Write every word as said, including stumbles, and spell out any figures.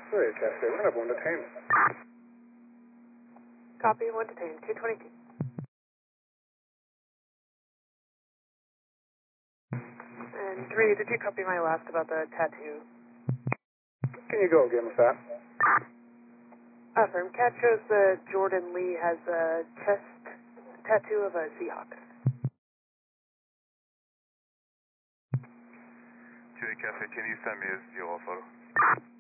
Three, Cafe, we're gonna have one detained. Copy, one detained, two twenty-two. And three, did you copy my last about the tattoo? Can you go again with that? Affirm. Cat shows that Jordan Lee has a chest tattoo of a Seahawk. Chili Cafe, can you send me a zero photo?